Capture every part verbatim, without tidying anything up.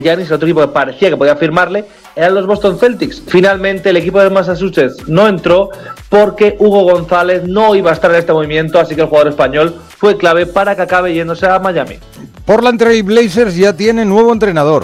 Giannis, el otro equipo que parecía que podía firmarle, eran los Boston Celtics. Finalmente el equipo de Massachusetts no entró porque Hugo González no iba a estar en este movimiento, así que el jugador español fue clave para que acabe yéndose a Miami. Portland Trail Blazers ya tiene nuevo entrenador.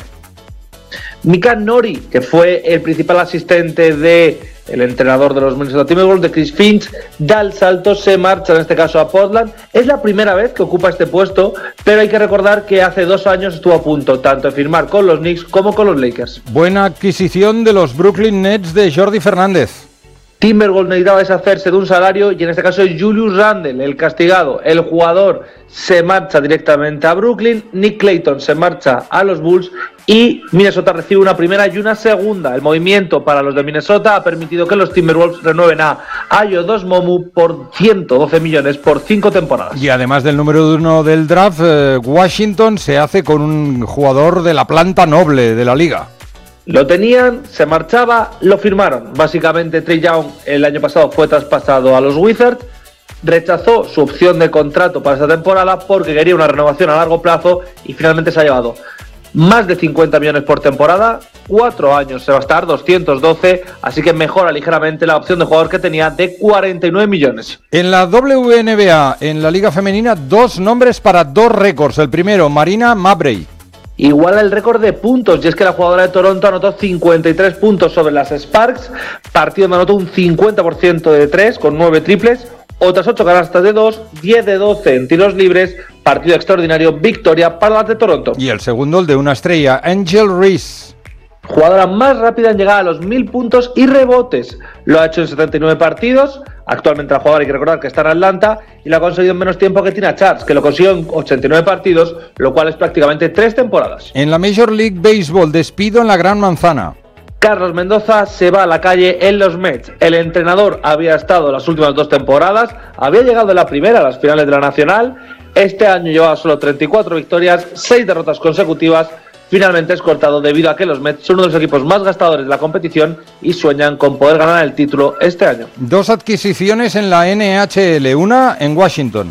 Mika Nori, que fue el principal asistente de el entrenador de los Minnesota Timberwolves, de Chris Finch, da el salto, se marcha en este caso a Portland. Es la primera vez que ocupa este puesto, pero hay que recordar que hace dos años estuvo a punto tanto de firmar con los Knicks como con los Lakers. Buena adquisición de los Brooklyn Nets de Jordi Fernández. Timberwolves necesitaba deshacerse de un salario y en este caso es Julius Randle, el castigado. El jugador se marcha directamente a Brooklyn, Nick Clayton se marcha a los Bulls y Minnesota recibe una primera y una segunda. El movimiento para los de Minnesota ha permitido que los Timberwolves renueven a Ayo Dosunmu por ciento doce millones por cinco temporadas. Y además del número uno del draft, eh, Washington se hace con un jugador de la planta noble de la liga. Lo tenían, se marchaba, lo firmaron. Básicamente Trae Young el año pasado fue traspasado a los Wizards, rechazó su opción de contrato para esta temporada porque quería una renovación a largo plazo y finalmente se ha llevado más de cincuenta millones por temporada, cuatro años se va a estar, doscientos doce, así que mejora ligeramente la opción de jugador que tenía de cuarenta y nueve millones. En la W N B A, en la Liga Femenina, dos nombres para dos récords. El primero, Marina Mabrey. Iguala el récord de puntos, y es que la jugadora de Toronto anotó cincuenta y tres puntos sobre las Sparks, partido donde anotó un cincuenta por ciento de tres con nueve triples, otras ocho canastas de dos, diez de doce en tiros libres, partido extraordinario, victoria para las de Toronto. Y el segundo, el de una estrella, Angel Reese. Jugadora más rápida en llegar a los mil puntos y rebotes. Lo ha hecho en setenta y nueve partidos. Actualmente la jugadora hay que recordar que está en Atlanta y lo ha conseguido en menos tiempo que Tina Charles, que lo consiguió en ochenta y nueve partidos, lo cual es prácticamente tres temporadas. En la Major League Baseball, despido en la Gran Manzana. Carlos Mendoza se va a la calle en los Mets. El entrenador había estado las últimas dos temporadas, había llegado en la primera a las finales de la Nacional. Este año llevaba solo treinta y cuatro victorias, seis derrotas consecutivas. Finalmente es cortado debido a que los Mets son uno de los equipos más gastadores de la competición y sueñan con poder ganar el título este año. Dos adquisiciones en la N H L, una en Washington.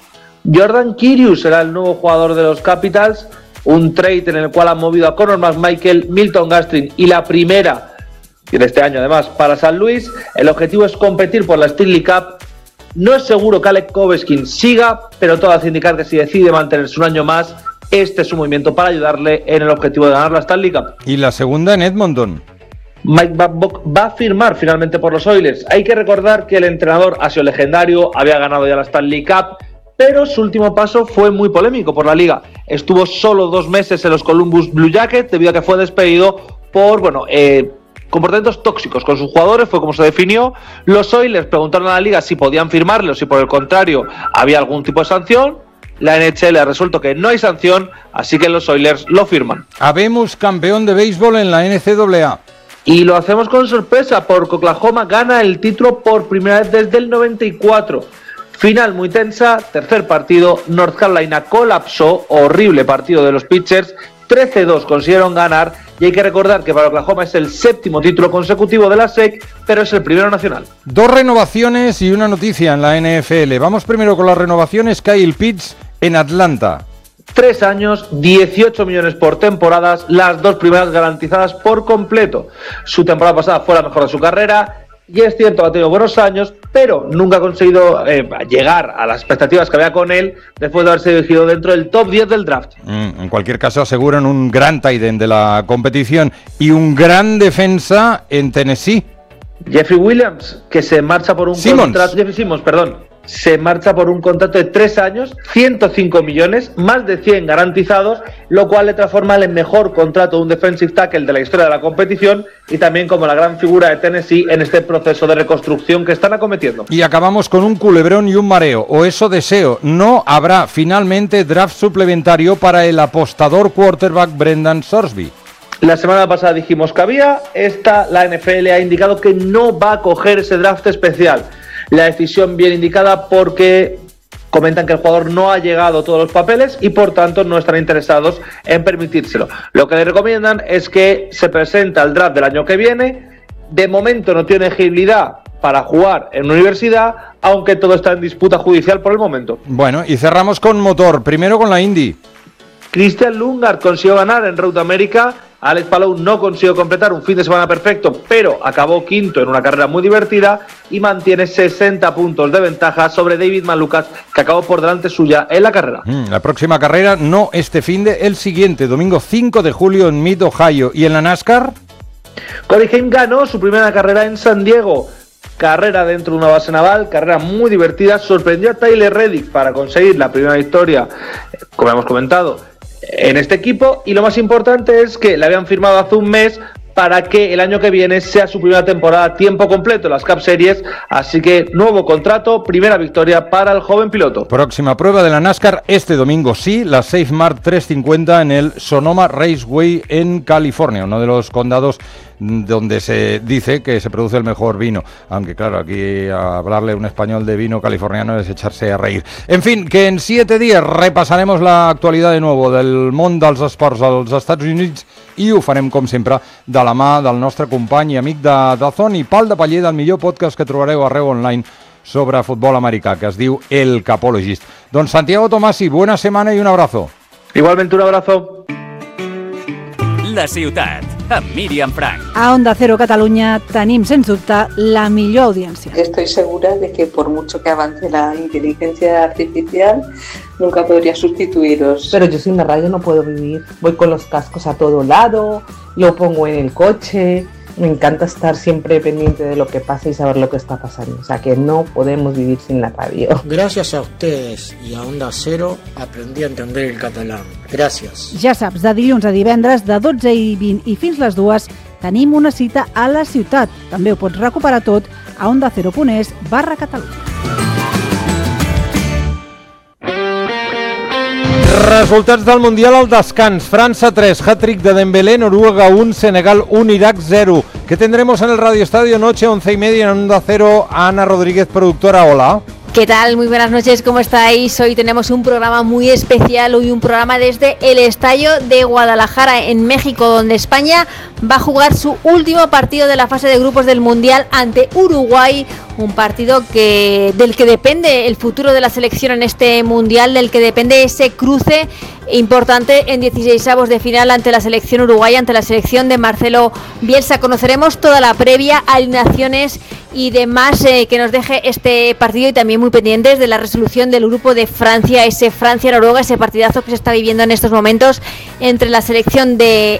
Jordan Kyrgios será el nuevo jugador de los Capitals, un trade en el cual han movido a Conor McMichael, Milton Gastrin y la primera de este año además para San Luis. El objetivo es competir por la Stanley Cup. No es seguro que Alec Ovechkin siga, pero todo hace indicar que si decide mantenerse un año más, este es un movimiento para ayudarle en el objetivo de ganar la Stanley Cup. Y la segunda en Edmonton. Mike Babcock va a firmar finalmente por los Oilers. Hay que recordar que el entrenador ha sido legendario, había ganado ya la Stanley Cup, pero su último paso fue muy polémico por la liga. Estuvo solo dos meses en los Columbus Blue Jackets debido a que fue despedido por, bueno, eh, comportamientos tóxicos con sus jugadores, fue como se definió. Los Oilers preguntaron a la liga si podían firmarlo, si por el contrario había algún tipo de sanción. La N H L ha resuelto que no hay sanción, así que los Oilers lo firman. Habemos campeón de béisbol en la N C A A. Y lo hacemos con sorpresa porque Oklahoma gana el título por primera vez desde el noventa y cuatro. Final muy tensa, tercer partido, North Carolina colapsó, horrible partido de los pitchers, trece dos consiguieron ganar y hay que recordar que para Oklahoma es el séptimo título consecutivo de la S E C, pero es el primero nacional. Dos renovaciones y una noticia en la N F L. Vamos primero con las renovaciones. Kyle Pitts en Atlanta. Tres años, dieciocho millones por temporadas, las dos primeras garantizadas por completo. Su temporada pasada fue la mejor de su carrera. Y es cierto que ha tenido buenos años, pero nunca ha conseguido eh, llegar a las expectativas que había con él después de haberse elegido dentro del top diez del draft. Mm, en cualquier caso aseguran un gran tight end de la competición y un gran defensa en Tennessee. Jeffrey Williams, que se marcha por un Simmons. contrato... Jeffrey Simmons, perdón. Se marcha por un contrato de tres años, ciento cinco millones, más de cien garantizados, lo cual le transforma en el mejor contrato de un defensive tackle de la historia de la competición y también como la gran figura de Tennessee en este proceso de reconstrucción que están acometiendo. Y acabamos con un culebrón y un mareo, o eso deseo. No habrá finalmente draft suplementario para el apostador quarterback Brendan Sorsby. La semana pasada dijimos que había, esta la N F L ha indicado que no va a coger ese draft especial. La decisión bien indicada porque comentan que el jugador no ha llegado a todos los papeles y por tanto no están interesados en permitírselo. Lo que le recomiendan es que se presente al draft del año que viene. De momento no tiene elegibilidad para jugar en una universidad, aunque todo está en disputa judicial por el momento. Bueno, y cerramos con motor, primero con la Indy. Christian Lundgaard consiguió ganar en Road America. Alex Palou no consiguió completar un fin de semana perfecto, pero acabó quinto en una carrera muy divertida y mantiene sesenta puntos de ventaja sobre David Malukas, que acabó por delante suya en la carrera. Mm, la próxima carrera, no este fin de, el siguiente, domingo cinco de julio en Mid, Ohio. ¿Y en la NASCAR? Corey Haim ganó su primera carrera en San Diego. Carrera dentro de una base naval, carrera muy divertida. Sorprendió a Tyler Reddick para conseguir la primera victoria, como hemos comentado, en este equipo, y lo más importante es que le habían firmado hace un mes para que el año que viene sea su primera temporada a tiempo completo en las Cup Series, así que nuevo contrato, primera victoria para el joven piloto. Próxima prueba de la NASCAR este domingo, sí, la Safe Mart trescientos cincuenta en el Sonoma Raceway en California, uno de los condados donde se dice que se produce el mejor vino, aunque claro, aquí a hablarle un español de vino californiano es echarse a reír. En fin, que en siete días repasaremos la actualidad de nuevo del món dels esports als Estats Units i ho farem, com sempre, de la mà del nostre company i amic de Dazón i pal de paller del millor podcast que trobareu arreu online sobre futbol americà, que es diu El Capologist. Don Santiago Tomasi, buena semana y un abrazo. Igualmente un abrazo. La ciutat, amb Míriam Frank. A Onda Cero Catalunya tenim, sens dubte, la millor audiència. Estoy segura de que por mucho que avance la inteligencia artificial, nunca podría sustituiros. Pero yo sin la radio no puedo vivir. Voy con los cascos a todo lado, lo pongo en el coche. Me encanta estar siempre pendiente de lo que pasa y saber lo que está pasando. O sea que no podemos vivir sin la radio. Gracias a ustedes y a Onda Cero aprendí a entender el catalán. Gracias. Ja saps, de dilluns a divendres, de dotze i vint i fins les dues, tenim una cita a la ciutat. També ho pots recuperar tot a ondacero.es barra Catalunya. Resultats del Mundial al descans. França tres, hat-trick de Dembélé, Noruega un, Senegal un, Irak cero. ¿Qué tendremos en el Radio Estadio Noche once y media en Onda Cero? Ana Rodríguez, productora, hola. ¿Qué tal? Muy buenas noches, ¿cómo estáis? Hoy tenemos un programa muy especial, hoy un programa desde el Estadio de Guadalajara, en México, donde España va a jugar su último partido de la fase de grupos del Mundial ante Uruguay, un partido que del que depende el futuro de la selección en este Mundial, del que depende ese cruce importante en dieciseisavos de final ante la selección uruguaya, ante la selección de Marcelo Bielsa. Conoceremos toda la previa, alineaciones y demás eh, que nos deje este partido, y también muy pendientes de la resolución del grupo de Francia, ese Francia-Noruega, ese partidazo que se está viviendo en estos momentos entre la selección de